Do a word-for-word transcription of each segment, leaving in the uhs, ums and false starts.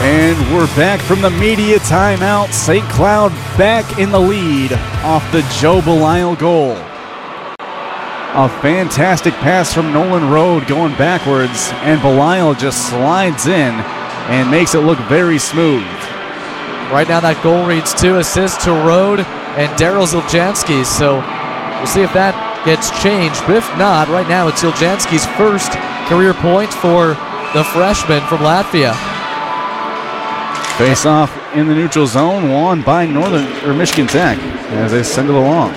And we're back from the media timeout. Saint Cloud back in the lead off the Joe Belisle goal. A fantastic pass from Nolan Road going backwards, and Belisle just slides in and makes it look very smooth. Right now that goal reads two assists to Road and Daryl Ziljanski, so we'll see if that gets changed. But if not, right now it's Ziljanski's first career point for the freshman from Latvia. Face off in the neutral zone, won by Northern or Michigan Tech as they send it along.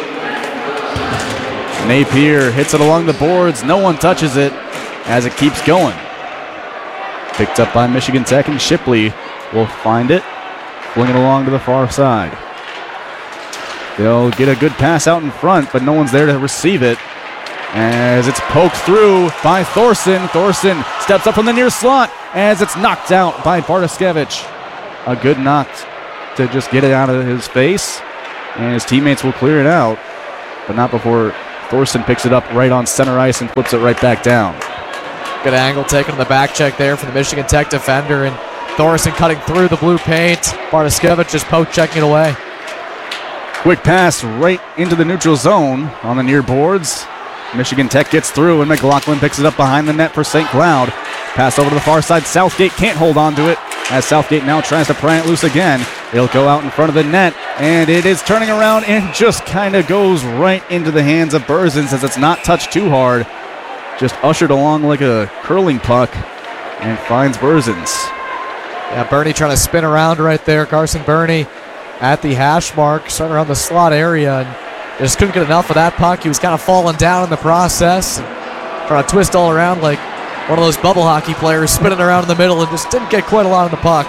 Napier hits it along the boards. No one touches it as it keeps going. Picked up by Michigan Tech, and Shipley will find it, fling it along to the far side. They'll get a good pass out in front, but no one's there to receive it as it's poked through by Thorson. Thorson steps up from the near slot as it's knocked out by Bartoskevich. A good knock to just get it out of his face, and his teammates will clear it out, but not before Thorson picks it up right on center ice and flips it right back down. Good angle taken on the back check there from the Michigan Tech defender, and Thorson cutting through the blue paint. Bartoskevich just poke checking it away. Quick pass right into the neutral zone on the near boards. Michigan Tech gets through, and McLaughlin picks it up behind the net for Saint Cloud. Pass over to the far side. Southgate can't hold on to it as Southgate now tries to pry it loose again. It'll go out in front of the net, and it is turning around and just kind of goes right into the hands of Berzins as it's not touched too hard. Just ushered along like a curling puck and finds Berzins. Yeah, Burney trying to spin around right there. Carson Burney at the hash mark, starting around the slot area, and just couldn't get enough of that puck. He was kind of falling down in the process, and trying to twist all around like one of those bubble hockey players, spinning around in the middle, and just didn't get quite a lot of the puck.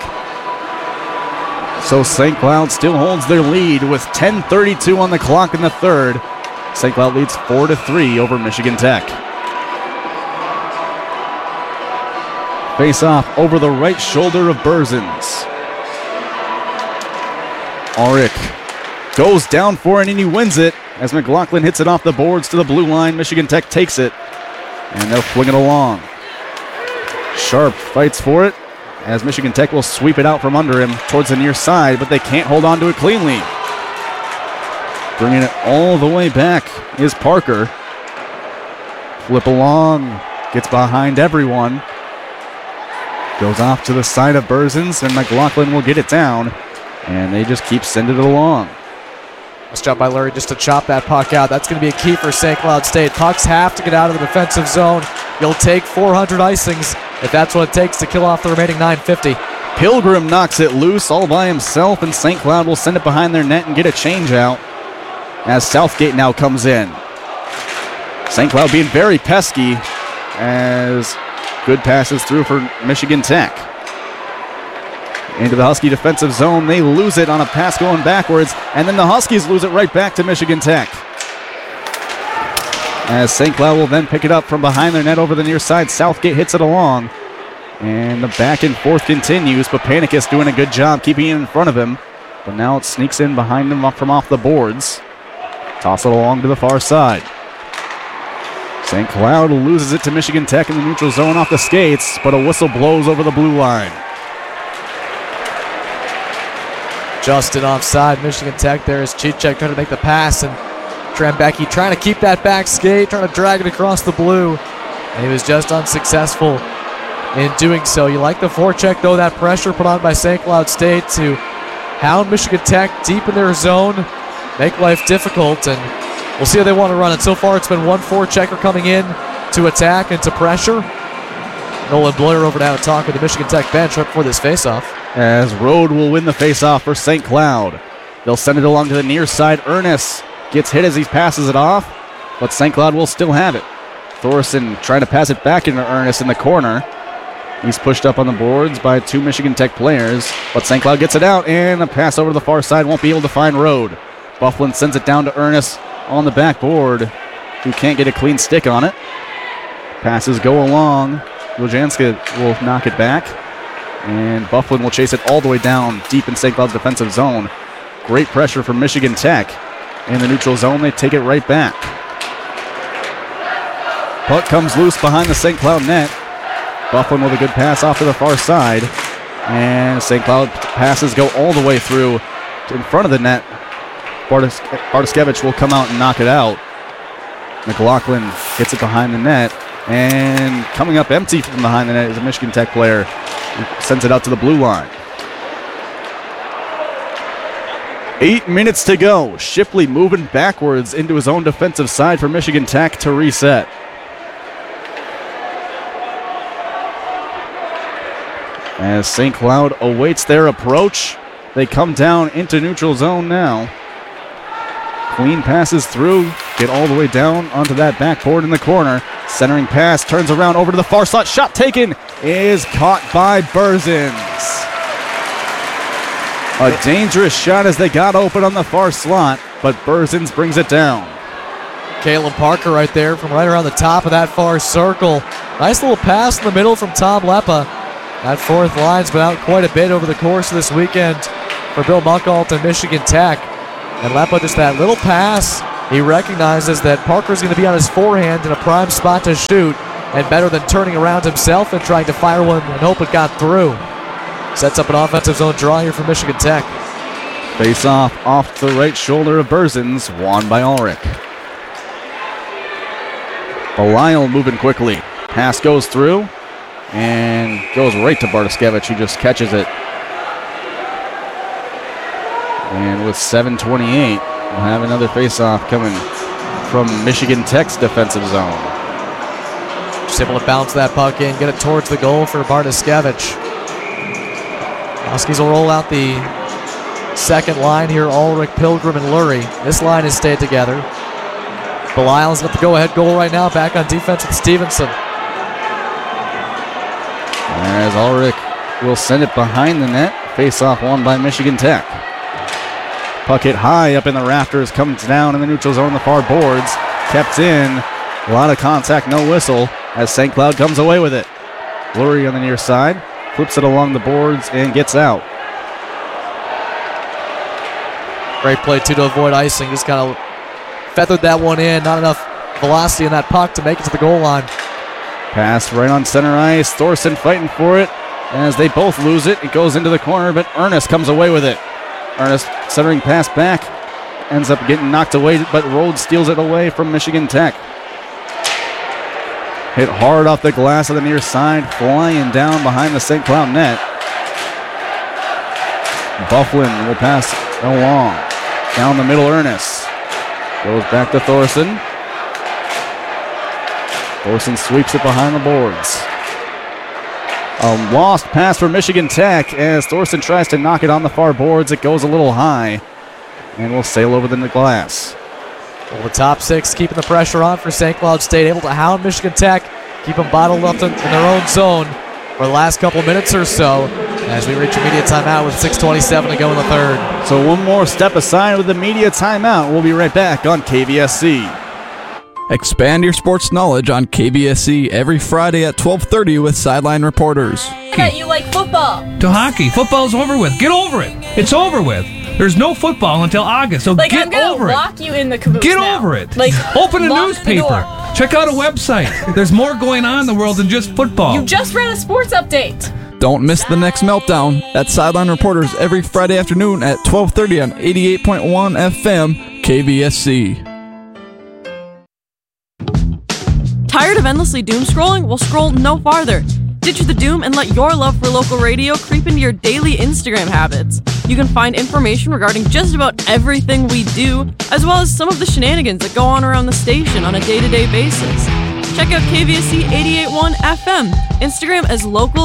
So Saint Cloud still holds their lead with ten thirty-two on the clock in the third. Saint Cloud leads four to three over Michigan Tech. Face off over the right shoulder of Berzins. Auric goes down for it, and he wins it as McLaughlin hits it off the boards to the blue line. Michigan Tech takes it, and they'll fling it along. Sharp fights for it as Michigan Tech will sweep it out from under him towards the near side, but they can't hold on to it cleanly. Bringing it all the way back is Parker. Flip along, gets behind everyone. Goes off to the side of Berzins, and McLaughlin will get it down, and they just keep sending it along. Nice job by Lurie just to chop that puck out. That's going to be a key for Saint Cloud State. Pucks have to get out of the defensive zone. You'll take four hundred icings if that's what it takes to kill off the remaining nine fifty. Pilgrim knocks it loose all by himself, and Saint Cloud will send it behind their net and get a change out as Southgate now comes in. Saint Cloud being very pesky as good passes through for Michigan Tech. Into the Husky defensive zone. They lose it on a pass going backwards, and then the Huskies lose it right back to Michigan Tech. As Saint Cloud will then pick it up from behind their net over the near side. Southgate hits it along, and the back and forth continues. Papanicus doing a good job keeping it in front of him, but now it sneaks in behind him from off the boards. Toss it along to the far side. Saint Cloud loses it to Michigan Tech in the neutral zone off the skates, but a whistle blows over the blue line. Justin offside. Michigan Tech there is Chichek trying to make the pass, and Trembecki trying to keep that back skate, trying to drag it across the blue, and he was just unsuccessful in doing so. You like the forecheck, though, that pressure put on by Saint Cloud State to hound Michigan Tech deep in their zone, make life difficult, and we'll see how they want to run it. So far, it's been one forechecker coming in to attack and to pressure. Nolan Blair over now to talk with the Michigan Tech bench right before this faceoff. As Road will win the faceoff for Saint Cloud. They'll send it along to the near side. Ernest gets hit as he passes it off, but Saint Cloud will still have it. Thorson trying to pass it back into Ernest in the corner. He's pushed up on the boards by two Michigan Tech players, but Saint Cloud gets it out, and a pass over to the far side won't be able to find Road. Bufflin sends it down to Ernest on the backboard, who can't get a clean stick on it. Passes go along. Wiljanska will knock it back, and Bufflin will chase it all the way down deep in Saint Cloud's defensive zone. Great pressure from Michigan Tech. In the neutral zone, they take it right back. Puck comes loose behind the Saint Cloud net. Bufflin with a good pass off to the far side. And Saint Cloud passes go all the way through in front of the net. Bartas- Bartoskevich will come out and knock it out. McLaughlin gets it behind the net. And coming up empty from behind the net is a Michigan Tech player who sends it out to the blue line. Eight minutes to go. Shipley moving backwards into his own defensive side for Michigan Tech to reset. As Saint Cloud awaits their approach, they come down into neutral zone now. Queen passes through, get all the way down onto that backboard in the corner. Centering pass, turns around over to the far slot. Shot taken is caught by Berzins. A dangerous shot as they got open on the far slot, but Berzins brings it down. Caleb Parker right there from right around the top of that far circle. Nice little pass in the middle from Tom Leppa. That fourth line's been out quite a bit over the course of this weekend for Bill Muckalt and Michigan Tech. And Leppa, just that little pass, he recognizes that Parker's going to be on his forehand in a prime spot to shoot, and better than turning around himself and trying to fire one and hope it got through. Sets up an offensive zone draw here for Michigan Tech. Face off off the right shoulder of Berzins, won by Ulrich. Belisle moving quickly. Pass goes through and goes right to Bartoskevich. He just catches it. And with seven twenty-eight, we'll have another face-off coming from Michigan Tech's defensive zone. Just able to bounce that puck in, get it towards the goal for Bartoskevich. Huskies will roll out the second line here, Ulrich, Pilgrim, and Lurie. This line has stayed together. Belisle's got the go-ahead goal right now, back on defense with Stevenson. As Ulrich will send it behind the net. Face-off won by Michigan Tech. Puck hit high up in the rafters, comes down in the neutral zone, the far boards. Kept in. A lot of contact, no whistle, as Saint Cloud comes away with it. Lurie on the near side. Flips it along the boards and gets out. Great play, too, to avoid icing. Just kind of feathered that one in. Not enough velocity in that puck to make it to the goal line. Pass right on center ice. Thorson fighting for it. As they both lose it, it goes into the corner, but Ernest comes away with it. Ernest centering pass back. Ends up getting knocked away, but Rhodes steals it away from Michigan Tech. Hit hard off the glass of the near side, flying down behind the Saint Cloud net. Bufflin will pass along. Down the middle, Ernest. Goes back to Thorson. Thorson sweeps it behind the boards. A lost pass for Michigan Tech as Thorson tries to knock it on the far boards. It goes a little high and will sail over the glass. Well, the top six keeping the pressure on for Saint Cloud State, able to hound Michigan Tech, keep them bottled up in their own zone for the last couple minutes or so as we reach a media timeout with six twenty-seven to go in the third. So one more step aside with the media timeout. We'll be right back on K V S C. Expand your sports knowledge on K V S C every Friday at twelve thirty with Sideline Reporters. I bet you like football. To hockey. Football's over with. Get over it. It's over with. There's no football until August, so like, get I'm gonna over lock it. you in the caboose Get now. over it. Like, open a lock newspaper. the door. Check out a website. There's more going on in the world than just football. You just read a sports update. Don't miss the next meltdown at Sideline Reporters every Friday afternoon at twelve thirty on eighty-eight point one F M K V S C. Tired of endlessly doom scrolling? Well, scroll no farther. Ditch the doom and let your love for local radio creep into your daily Instagram habits. You can find information regarding just about everything we do, as well as some of the shenanigans that go on around the station on a day-to-day basis. Check out K V S C eighty-eight point one F M, Instagram as local